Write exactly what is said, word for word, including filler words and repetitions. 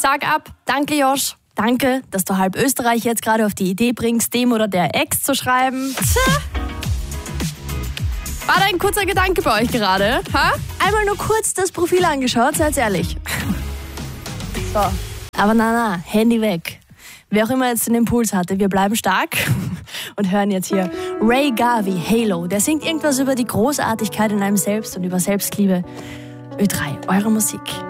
stark ab. Danke, Josh. Danke, dass du halb Österreich jetzt gerade auf die Idee bringst, dem oder der Ex zu schreiben. Tja. War da ein kurzer Gedanke bei euch gerade? Ha? Einmal nur kurz das Profil angeschaut, seid ehrlich. So. Aber na, na, Handy weg. Wer auch immer jetzt den Impuls hatte, wir bleiben stark und hören jetzt hier Ray Garvey, Halo. Der singt irgendwas über die Großartigkeit in einem selbst und über Selbstliebe. Ö drei, eure Musik.